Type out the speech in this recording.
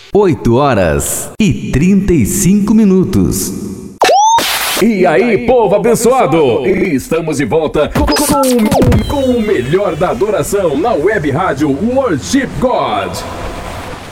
8h35. E aí, povo abençoado! Estamos de volta com o melhor da adoração na web rádio Worship God.